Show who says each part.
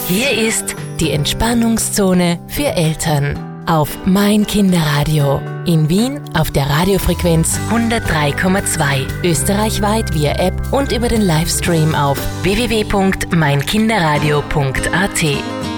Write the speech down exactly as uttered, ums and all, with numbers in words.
Speaker 1: Hier ist die Entspannungszone für Eltern auf Mein Kinderradio. In Wien auf der Radiofrequenz hundertdrei Komma zwei, österreichweit via App und über den Livestream auf w w w punkt mein kinderradio punkt a t.